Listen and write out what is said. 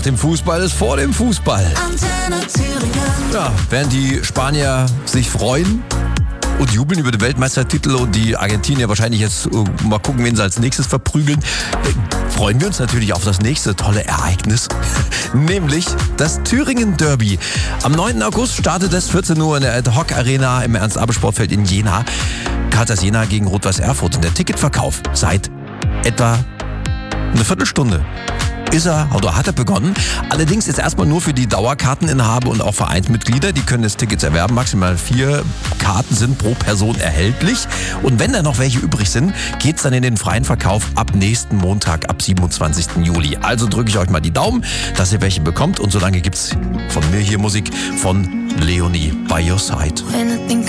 dem Fußball ist vor dem Fußball. Antenne Thüringen. Ja, während die Spanier sich freuen und jubeln über den Weltmeistertitel und die Argentinier wahrscheinlich jetzt mal gucken, wen sie als nächstes verprügeln, freuen wir uns natürlich auf das nächste tolle Ereignis, nämlich das Thüringen Derby. Am 9. August startet es 14 Uhr in der Ad-Hoc-Arena im Ernst-Abbe-Sportfeld in Jena. Katas Jena gegen Rot-Weiß Erfurt. Und der Ticketverkauf seit etwa eine Viertelstunde hat er begonnen. Allerdings ist erstmal nur für die Dauerkarteninhaber und auch Vereinsmitglieder. Die können das Tickets erwerben. Maximal 4 Karten sind pro Person erhältlich. Und wenn da noch welche übrig sind, geht's dann in den freien Verkauf ab nächsten Montag, ab 27. Juli. Also drücke ich euch mal die Daumen, dass ihr welche bekommt. Und solange gibt's von mir hier Musik von Leonie, By Your Side. When I think